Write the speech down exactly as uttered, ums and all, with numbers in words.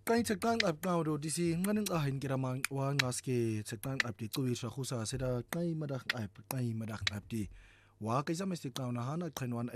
Kain cekang up kau do disi nganing ahin kiramang wa ngaske cekang up di tuwi sa khusa seda kai madak up kai madak up di wa kai samesti kau na hana khenwan